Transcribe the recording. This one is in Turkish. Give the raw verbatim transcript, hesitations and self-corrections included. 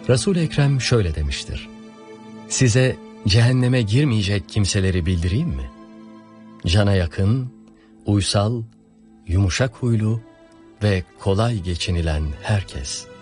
Resul-i Ekrem şöyle demiştir: size cehenneme girmeyecek kimseleri bildireyim mi? Cana yakın, uysal, yumuşak huylu ve kolay geçinilen herkes.